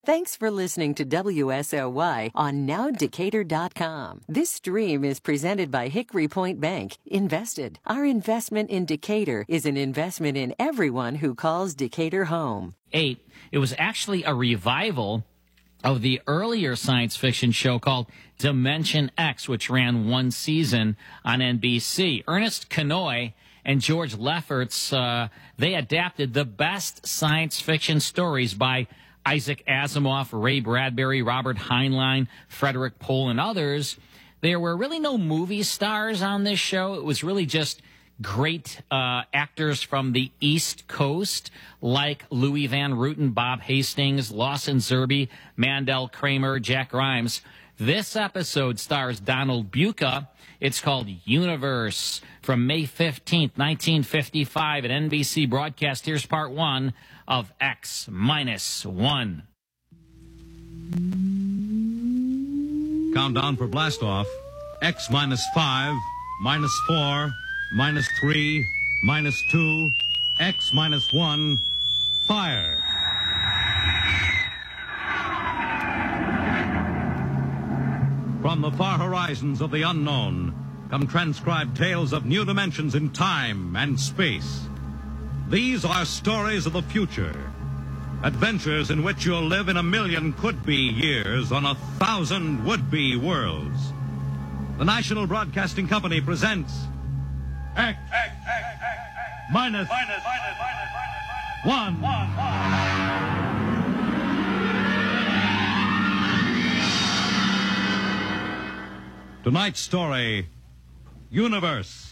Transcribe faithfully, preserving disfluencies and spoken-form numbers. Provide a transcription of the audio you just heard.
Thanks for listening to W S O Y on now decatur dot com. This stream is presented by Hickory Point Bank. Invested. Our investment in Decatur is an investment in everyone who calls Decatur home. Eight, it was actually a revival of the earlier science fiction show called Dimension X, which ran one season on N B C. Ernest Kanoy and George Lefferts, uh, they adapted the best science fiction stories by Isaac Asimov, Ray Bradbury, Robert Heinlein, Frederick Pohl, and others. There were really no movie stars on this show. It was really just great uh, actors from the East Coast, like Louis Van Ruten, Bob Hastings, Lawson Zerbe, Mandel Kramer, Jack Grimes. This episode stars Donald Buca. It's called Universe. From May fifteenth, nineteen fifty-five at N B C broadcast. Here's part one of X minus one. Countdown for blastoff. X minus five, minus four, minus three, minus two, X minus one, fire. From the far horizons of the unknown come transcribed tales of new dimensions in time and space. These are stories of the future, adventures in which you'll live in a million could-be years on a thousand would-be worlds. The National Broadcasting Company presents X, X, X, X, X minus, minus, minus, minus, minus, one. one, one. Tonight's story, Universe.